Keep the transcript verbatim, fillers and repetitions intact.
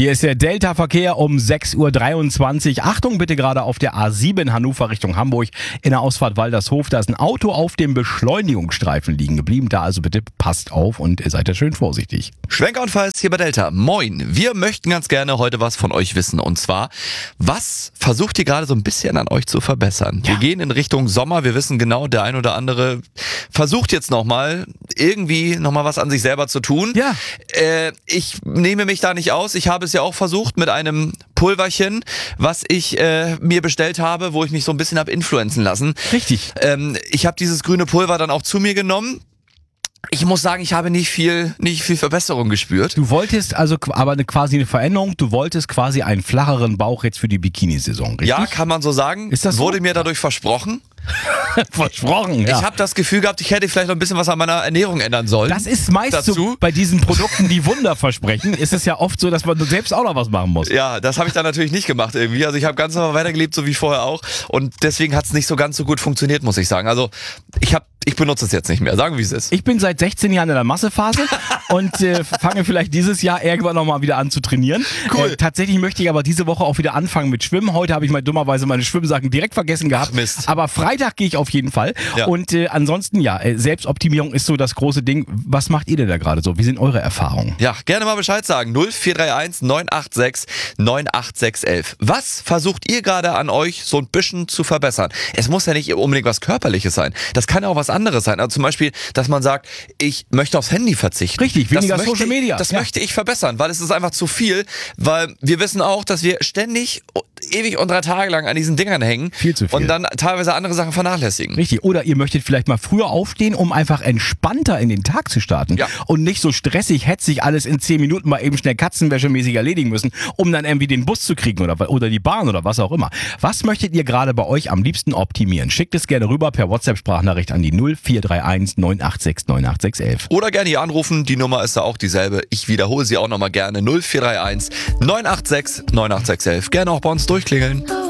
Hier ist der Delta-Verkehr um sechs Uhr dreiundzwanzig. Achtung bitte gerade auf der A sieben Hannover Richtung Hamburg in der Ausfahrt Waldershof. Da ist ein Auto auf dem Beschleunigungsstreifen liegen geblieben. Da also bitte passt auf und seid da schön vorsichtig. Schwenker und Falls hier bei Delta. Moin. Wir möchten ganz gerne heute was von euch wissen. Und zwar, was versucht ihr gerade so ein bisschen an euch zu verbessern? Ja. Wir gehen in Richtung Sommer. Wir wissen genau, der ein oder andere versucht jetzt nochmal irgendwie nochmal was an sich selber zu tun. Ja. Äh, ich nehme mich da nicht aus. Ich habe es ja auch versucht mit einem Pulverchen, was ich äh, mir bestellt habe, wo ich mich so ein bisschen habe influenzen lassen. Richtig. Ähm, ich habe dieses grüne Pulver dann auch zu mir genommen. Ich muss sagen, ich habe nicht viel, nicht viel Verbesserung gespürt. Du wolltest also aber eine, quasi eine Veränderung, du wolltest quasi einen flacheren Bauch jetzt für die Bikini-Saison, richtig? Ja, kann man so sagen. Ist das so? Wurde mir dadurch versprochen. Versprochen, ja. Ich habe das Gefühl gehabt, ich hätte vielleicht noch ein bisschen was an meiner Ernährung ändern sollen. Das ist meist dazu. so, bei diesen Produkten, die Wunder versprechen, ist es ja oft so, dass man selbst auch noch was machen muss. Ja, das habe ich dann natürlich nicht gemacht irgendwie. Also ich habe ganz normal weitergelebt, so wie vorher auch. Und deswegen hat es nicht so ganz so gut funktioniert, muss ich sagen. Also ich habe Ich benutze es jetzt nicht mehr, sagen wie es ist. Ich bin seit sechzehn Jahren in der Massephase und äh, fange vielleicht dieses Jahr irgendwann nochmal wieder an zu trainieren. Cool. Äh, tatsächlich möchte ich aber diese Woche auch wieder anfangen mit Schwimmen. Heute habe ich mal dummerweise meine Schwimmsachen direkt vergessen gehabt. Ach, Mist. Aber Freitag gehe ich auf jeden Fall. Ja. Und äh, ansonsten ja, äh, Selbstoptimierung ist so das große Ding. Was macht ihr denn da gerade so? Wie sind eure Erfahrungen? Ja, gerne mal Bescheid sagen. null vier drei eins neun acht sechs neun acht sechs eins. Was versucht ihr gerade an euch so ein bisschen zu verbessern? Es muss ja nicht unbedingt was Körperliches sein. Das kann ja auch was anderes sein. Also zum Beispiel, dass man sagt, ich möchte aufs Handy verzichten. Richtig, weniger das Social möchte, Media. Das ja. möchte ich verbessern, weil es ist einfach zu viel. Weil wir wissen auch, dass wir ständig ewig und drei Tage lang an diesen Dingern hängen. Viel zu viel. Und dann teilweise andere Sachen vernachlässigen. Richtig. Oder ihr möchtet vielleicht mal früher aufstehen, um einfach entspannter in den Tag zu starten. Ja. Und nicht so stressig, hetzig alles in zehn Minuten mal eben schnell katzenwäschemäßig erledigen müssen, um dann irgendwie den Bus zu kriegen oder, oder die Bahn oder was auch immer. Was möchtet ihr gerade bei euch am liebsten optimieren? Schickt es gerne rüber per WhatsApp-Sprachnachricht an die null vier drei eins neun acht sechs neun acht sechs eins. Oder gerne hier anrufen, die Nummer ist da auch dieselbe. Ich wiederhole sie auch nochmal gerne. null vier drei eins neun acht sechs neun acht sechs eins. Gerne auch bei uns durchklingeln.